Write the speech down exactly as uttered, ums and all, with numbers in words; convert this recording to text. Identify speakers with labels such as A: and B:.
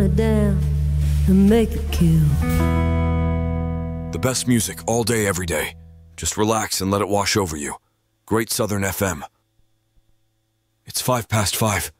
A: it down and make it kill.
B: The best music all day, every day. Just relax and let it wash over you. Great Southern F M. It's five past five.